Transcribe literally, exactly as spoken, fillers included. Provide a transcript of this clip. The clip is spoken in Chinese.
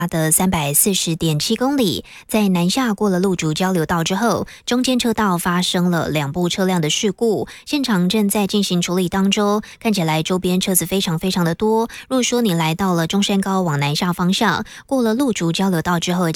的三百四十点七公里，在南下过了路竹交流道之后，中间车道发生了两部车辆的事故，现场正在进行处理当中，看起来周边车子非常非常的多。如果说你来到了中山高往南下方向，过了路竹交流道之后，